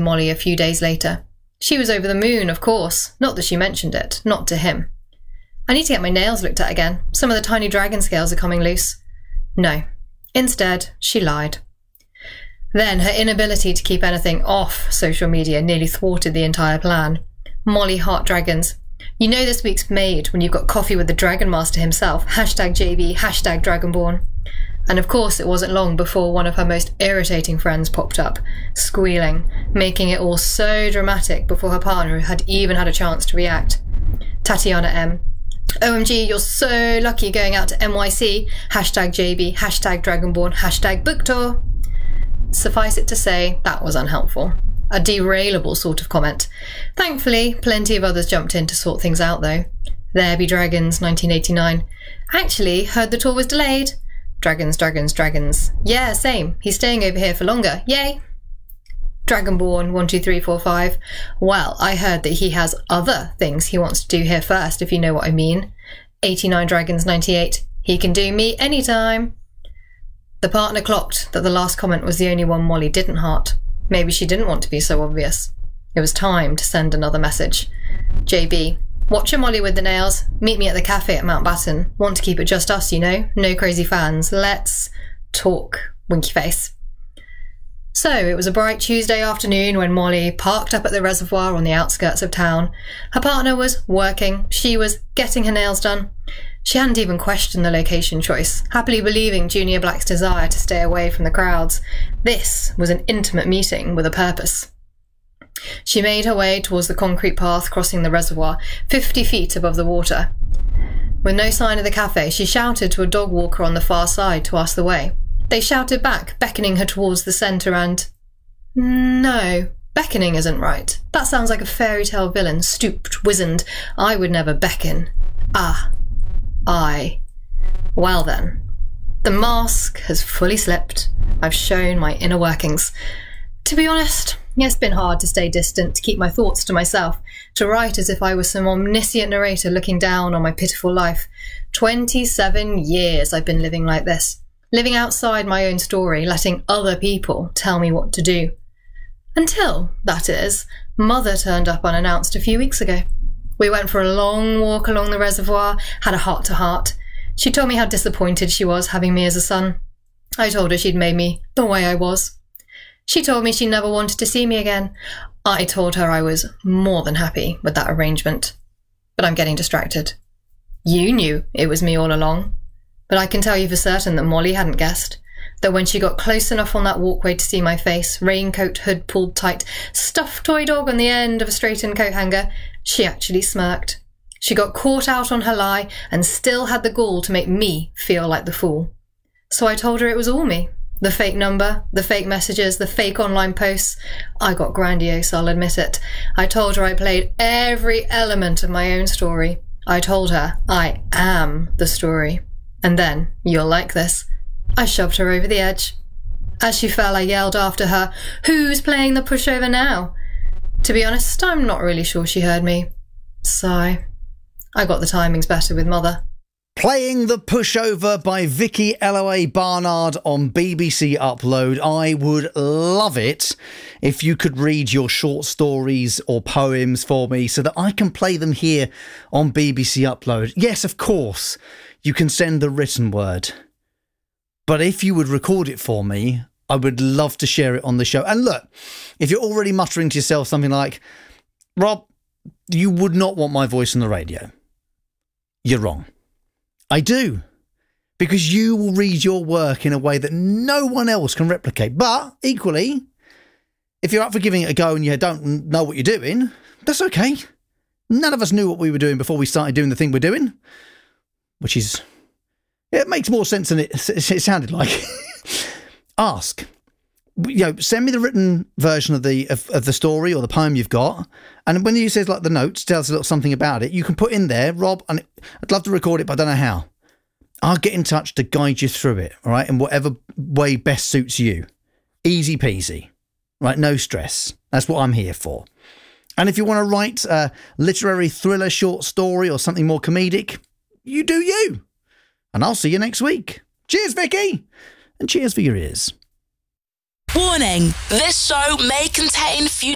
Molly a few days later. She was over the moon, of course. Not that she mentioned it, not to him. I need to get my nails looked at again. Some of the tiny dragon scales are coming loose. No. Instead, she lied. Then her inability to keep anything off social media nearly thwarted the entire plan. Molly Heart Dragons. You know this week's made when you've got coffee with the Dragon Master himself. #JB, #Dragonborn. And of course it wasn't long before one of her most irritating friends popped up, squealing, making it all so dramatic before her partner had even had a chance to react. Tatiana M. OMG, you're so lucky going out to NYC. #JB, #Dragonborn, #book tour. Suffice it to say, that was unhelpful. A derailable sort of comment. Thankfully, plenty of others jumped in to sort things out though. There be dragons, 1989. Actually, heard the tour was delayed. Dragons, dragons, dragons. Yeah, same. He's staying over here for longer. Yay! Dragonborn, 12345. Well, I heard that he has other things he wants to do here first, if you know what I mean. 89 Dragons, 98. He can do me anytime. The partner clocked that the last comment was the only one Molly didn't heart. Maybe she didn't want to be so obvious. It was time to send another message. JB. Watch your Molly with the nails. Meet me at the cafe at Mountbatten. Want to keep it just us, you know? No crazy fans. Let's talk. Winky face. So it was a bright Tuesday afternoon when Molly parked up at the reservoir on the outskirts of town. Her partner was working. She was getting her nails done. She hadn't even questioned the location choice, happily believing Junior Black's desire to stay away from the crowds. This was an intimate meeting with a purpose. She made her way towards the concrete path crossing the reservoir, 50 feet above the water. With no sign of the cafe, she shouted to a dog walker on the far side to ask the way. They shouted back, beckoning her towards the centre and... No, beckoning isn't right. That sounds like a fairy tale villain, stooped, wizened. I would never beckon. Well then. The mask has fully slipped. I've shown my inner workings. To be honest, it's been hard to stay distant, to keep my thoughts to myself, to write as if I was some omniscient narrator looking down on my pitiful life. 27 years I've been living like this, living outside my own story, letting other people tell me what to do. Until, that is, Mother turned up unannounced a few weeks ago. We went for a long walk along the reservoir, had a heart-to-heart. She told me how disappointed she was having me as a son. I told her she'd made me the way I was. She told me she never wanted to see me again. I told her I was more than happy with that arrangement. But I'm getting distracted. You knew it was me all along. But I can tell you for certain that Molly hadn't guessed. That when she got close enough on that walkway to see my face, raincoat hood pulled tight, stuffed toy dog on the end of a straightened coat hanger, she actually smirked. She got caught out on her lie and still had the gall to make me feel like the fool. So I told her it was all me. The fake number, the fake messages, the fake online posts. I got grandiose, I'll admit it. I told her I played every element of my own story. I told her I am the story. And then, you'll like this, I shoved her over the edge. As she fell, I yelled after her, "Who's playing the pushover now?" To be honest, I'm not really sure she heard me. Sigh. I got the timings better with Mother. Playing the Pushover by Vicky LOA Barnard on BBC Upload. I would love it if you could read your short stories or poems for me so that I can play them here on BBC Upload. Yes, of course, you can send the written word. But if you would record it for me, I would love to share it on the show. And look, if you're already muttering to yourself something like, "Rob, you would not want my voice on the radio," you're wrong. I do, because you will read your work in a way that no one else can replicate. But equally, if you're up for giving it a go and you don't know what you're doing, that's okay. None of us knew what we were doing before we started doing the thing we're doing, which is, it makes more sense than it sounded like. Ask. Send me the written version of the story or the poem you've got, and when you says like the notes, tell us a little something about it, you can put in there, "Rob, and I'd love to record it, but I don't know how." I'll get in touch to guide you through it, all right, in whatever way best suits you. Easy peasy, right? No stress. That's what I'm here for. And if you want to write a literary thriller short story or something more comedic, you do you. And I'll see you next week. Cheers, Vicky, and cheers for your ears. Warning, this show may contain future